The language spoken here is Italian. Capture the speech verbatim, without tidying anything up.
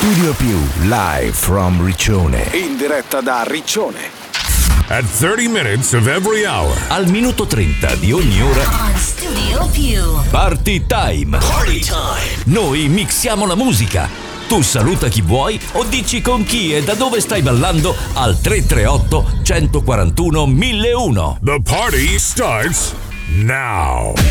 Studio Più, live from Riccione. In diretta da Riccione. At thirty minutes of every hour. Al minuto trenta di ogni ora. On Studio Più. Party time. Party time. Noi mixiamo la musica. Tu saluta chi vuoi o dici con chi e da dove stai ballando al tre tre otto, uno quattro uno, mille uno. The party starts now.